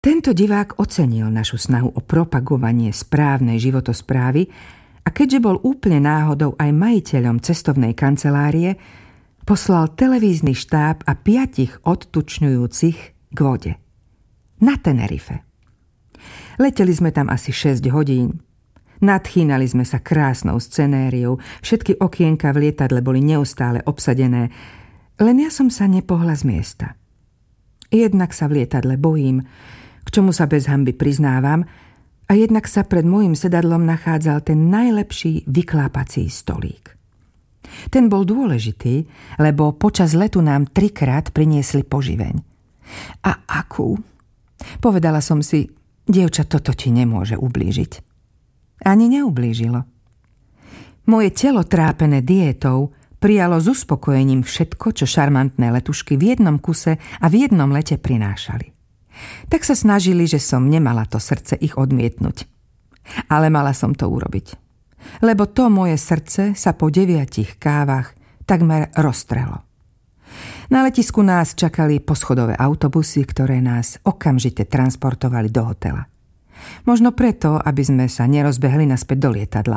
Tento divák ocenil našu snahu o propagovanie správnej životosprávy a keďže bol úplne náhodou aj majiteľom cestovnej kancelárie, poslal televízny štáb a 5 odtučňujúcich k vode. Na Tenerife. Leteli sme tam asi 6 hodín. Nadchýnali sme sa krásnou scenériou, všetky okienka v lietadle boli neustále obsadené, len ja som sa nepohla z miesta. Jednak sa v lietadle bojím, k čomu sa bez hanby priznávam, a jednak sa pred môjim sedadlom nachádzal ten najlepší vyklápací stolík. Ten bol dôležitý, lebo počas letu nám 3-krát priniesli poživeň. A akú? Povedala som si, dievča, toto ti nemôže ublížiť. Ani neublížilo. Moje telo trápené diétou prijalo s uspokojením všetko, čo šarmantné letušky v jednom kuse a v jednom lete prinášali. Tak sa snažili, že som nemala to srdce ich odmietnúť. Ale mala som to urobiť. Lebo to moje srdce sa po 9 kávach takmer roztrhlo. Na letisku nás čakali poschodové autobusy, ktoré nás okamžite transportovali do hotela. Možno preto, aby sme sa nerozbehli naspäť do lietadla.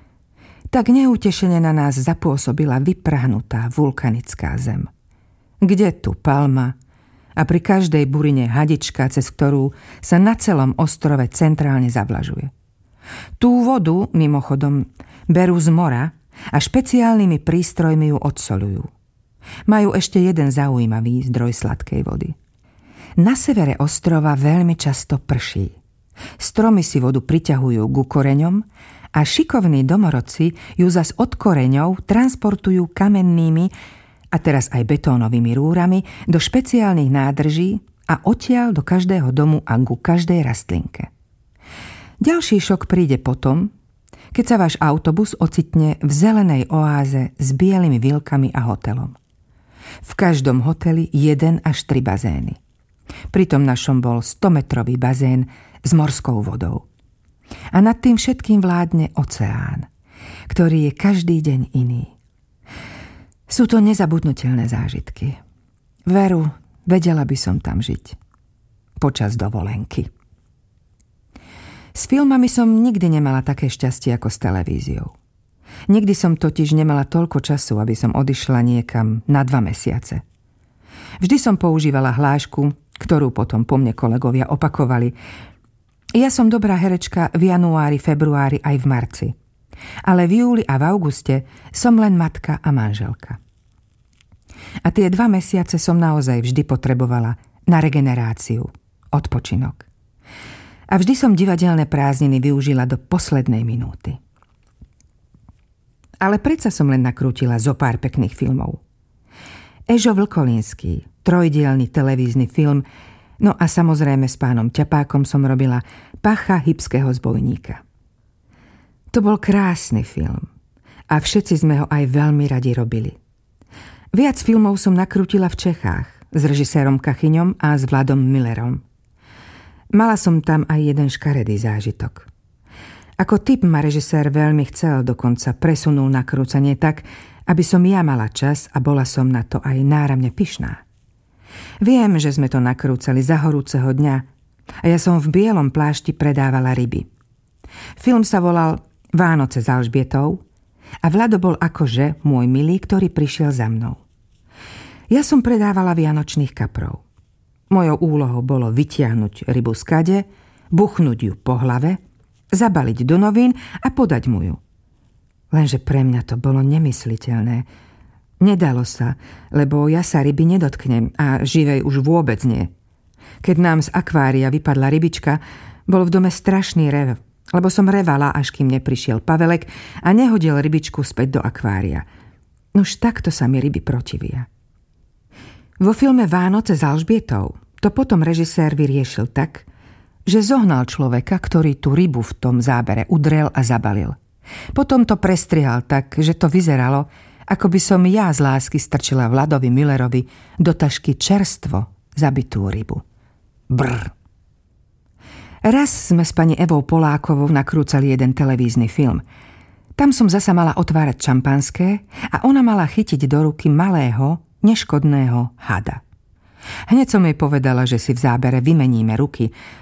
Tak neutešene na nás zapôsobila vyprahnutá vulkanická zem. Kde tu palma a pri každej burine hadička, cez ktorú sa na celom ostrove centrálne zavlažuje. Tú vodu, mimochodom, berú z mora a špeciálnymi prístrojmi ju odsoľujú. Majú ešte jeden zaujímavý zdroj sladkej vody. Na severe ostrova veľmi často prší. Stromy si vodu priťahujú ku koreňom a šikovní domorodci ju zas od koreňov transportujú kamennými a teraz aj betónovými rúrami do špeciálnych nádrží a odtiaľ do každého domu a ku každej rastlinke. Ďalší šok príde potom, keď sa váš autobus ocitne v zelenej oáze s bielými vilkami a hotelom. V každom hoteli 1 až 3 bazény. Pritom našom bol 100-metrový bazén s morskou vodou. A nad tým všetkým vládne oceán, ktorý je každý deň iný. Sú to nezabudnutelné zážitky. Veru, vedela by som tam žiť. Počas dovolenky. S filmami som nikdy nemala také šťastie ako s televíziou. Nikdy som totiž nemala toľko času, aby som odišla niekam na 2 mesiace. Vždy som používala hlášku, ktorú potom po mne kolegovia opakovali. Ja som dobrá herečka v januári, februári aj v marci. Ale v júli a v auguste som len matka a manželka. A tie 2 mesiace som naozaj vždy potrebovala na regeneráciu, odpočinok. A vždy som divadelné prázdniny využila do poslednej minúty. Ale predsa som len nakrútila zo pár pekných filmov. Ežo Vlkolínský, 3-dielny televízny film, no a samozrejme s pánom Ťapákom som robila Pacha hybského zbojníka. To bol krásny film a všetci sme ho aj veľmi radi robili. Viac filmov som nakrútila v Čechách s režisérom Kachyňom a s Vladom Millerom. Mala som tam aj jeden škaredý zážitok. Ako typ ma režisér veľmi chcel, dokonca presunul nakrúcanie tak, aby som ja mala čas a bola som na to aj náramne pyšná. Viem, že sme to nakrúcali za horúceho dňa a ja som v bielom plášti predávala ryby. Film sa volal Vánoce s Alžbietou a Vlado bol akože môj milý, ktorý prišiel za mnou. Ja som predávala vianočných kaprov. Mojou úlohou bolo vytiahnuť rybu z kade, buchnúť ju po hlave, zabaliť do novín a podať mu ju. Lenže pre mňa to bolo nemysliteľné. Nedalo sa, lebo ja sa ryby nedotknem a živej už vôbec nie. Keď nám z akvária vypadla rybička, bol v dome strašný rev, lebo som revala, až kým neprišiel Pavelek a nehodil rybičku späť do akvária. Nuž takto sa mi ryby protivia. Vo filme Vánoce s Alžbietou to potom režisér vyriešil tak, že zohnal človeka, ktorý tú rybu v tom zábere udrel a zabalil. Potom to prestrihal tak, že to vyzeralo, ako by som ja z lásky strčila Vladovi Millerovi do tašky čerstvo zabitú rybu. Brr. Raz sme s pani Evou Polákovou nakrúcali jeden televízny film. Tam som zasa mala otvárať šampanské a ona mala chytiť do ruky malého, neškodného hada. Hneď som jej povedala, že si v zábere vymeníme ruky,